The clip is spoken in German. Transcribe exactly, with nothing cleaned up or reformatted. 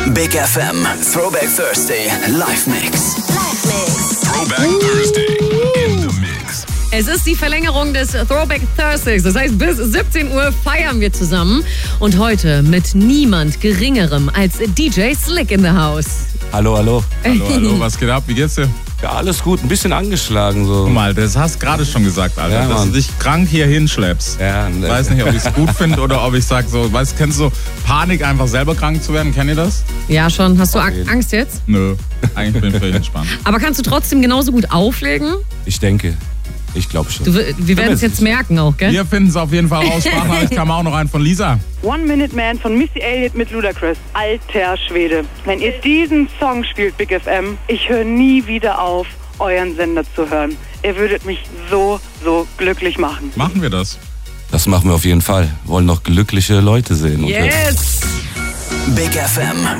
Big F M Throwback Thursday Live Mix. Live Mix. Throwback Thursday in the Mix. Es ist die Verlängerung des Throwback Thursdays. Das heißt, bis siebzehn Uhr feiern wir zusammen. Und heute mit niemand Geringerem als D J Slick in the house. Hallo, hallo. Hallo, hallo, was geht ab? Wie geht's dir? Ja, alles gut. Ein bisschen angeschlagen so. Guck mal, das hast du gerade schon gesagt, Alter, Ja, dass Mann. du dich krank hier hinschleppst. Ja, Ich ne. weiß nicht, ob ich es gut finde oder ob ich sag so, weißt, kennst du Panik, einfach selber krank zu werden? Kennt ihr das? Ja, schon. Hast du Ang- jeden. Angst jetzt? Nö, eigentlich bin ich völlig entspannt. Aber kannst du trotzdem genauso gut auflegen? Ich denke. Ich glaube schon. Du, wir werden es jetzt merken auch, gell? Wir finden es auf jeden Fall raus. Sprachnachricht kam auch noch rein von Lisa. One Minute Man von Missy Elliott mit Ludacris. Alter Schwede. Wenn ihr diesen Song spielt, Big F M, ich höre nie wieder auf, euren Sender zu hören. Ihr würdet mich so, so glücklich machen. Machen wir das. Das machen wir auf jeden Fall. Wir wollen noch glückliche Leute sehen. Und Yes! Big F M